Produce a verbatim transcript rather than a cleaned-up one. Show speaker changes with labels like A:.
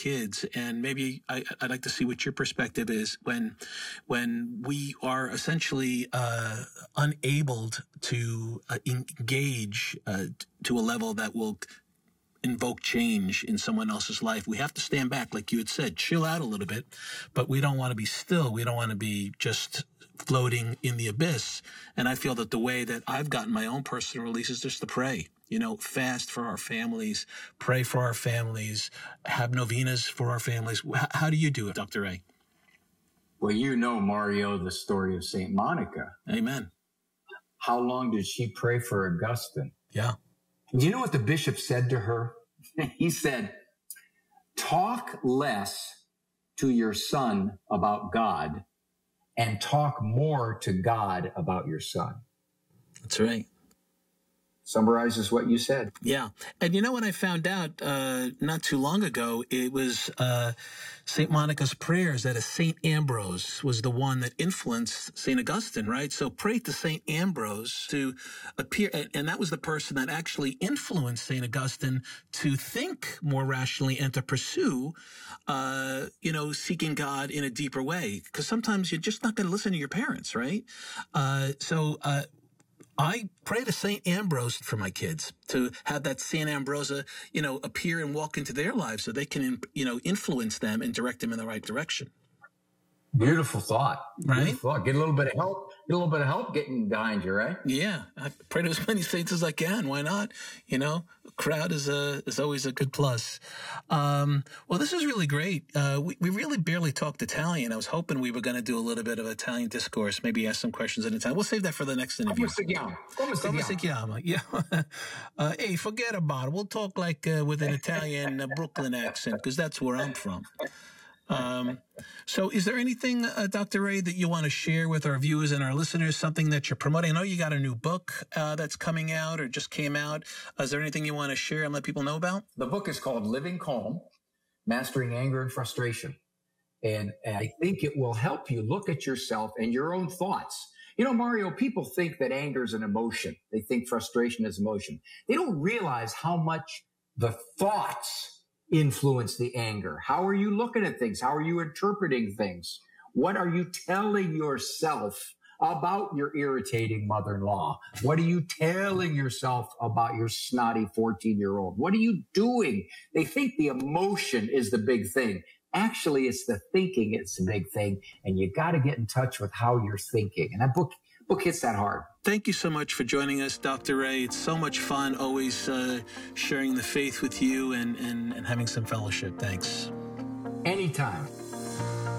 A: kids, and maybe I, I'd like to see what your perspective is when, when we are essentially uh, unable to uh, engage uh, to a level that will invoke change in someone else's life. We have to stand back, like you had said, chill out a little bit, but we don't want to be still. We don't want to be just floating in the abyss. And I feel that the way that I've gotten my own personal release is just to pray, you know, fast for our families, pray for our families, have novenas for our families. How, how do you do it, Doctor Ray?
B: Well, you know, Mario, the story of Saint Monica.
A: Amen.
B: How long did she pray for Augustine?
A: Yeah.
B: Do you know what the bishop said to her? He said, talk less to your son about God and talk more to God about your son.
A: That's right.
B: Summarizes what you said.
A: Yeah. And you know what I found out uh, not too long ago? It was uh, Saint Monica's prayers that a Saint Ambrose was the one that influenced Saint Augustine, right? So pray to Saint Ambrose to appear, and that was the person that actually influenced Saint Augustine to think more rationally and to pursue, uh, you know, seeking God in a deeper way. Because sometimes you're just not going to listen to your parents, right? Uh, so, uh, I pray to Saint Ambrose for my kids, to have that Saint Ambrose, you know, appear and walk into their lives so they can, you know, influence them and direct them in the right direction.
B: Beautiful thought.
A: Right?
B: Beautiful thought. Get a little bit of help. Get a little bit of help getting behind you, right?
A: Yeah. I pray to as many saints as I can. Why not? You know, a crowd is a, is always a good plus. Um, well, this is really great. Uh, we, we really barely talked Italian. I was hoping we were going to do a little bit of Italian discourse, maybe ask some questions in Italian. We'll save that for the next interview.
B: Come si chiama? Come si
A: Come si chiama? Yeah. uh, hey, forget about it. We'll talk like uh, with an Italian uh, Brooklyn accent, because that's where I'm from. Um, so is there anything, uh, Doctor Ray, that you want to share with our viewers and our listeners, something that you're promoting? I know you got a new book uh, that's coming out or just came out. Uh, is there anything you want to share and let people know about?
B: The book is called Living Calm, Mastering Anger and Frustration. And I think it will help you look at yourself and your own thoughts. You know, Mario, people think that anger is an emotion. They think frustration is emotion. They don't realize how much the thoughts influence the anger. How are you looking at things? How are you interpreting things? What are you telling yourself about your irritating mother-in-law? What are you telling yourself about your snotty fourteen-year-old? What are you doing? They think the emotion is the big thing. Actually, it's the thinking it's the big thing, and you got to get in touch with how you're thinking. And that book book hits that hard.
A: Thank you so much for joining us, Doctor Ray. It's so much fun always uh, sharing the faith with you and, and, and having some fellowship. Thanks.
B: Anytime.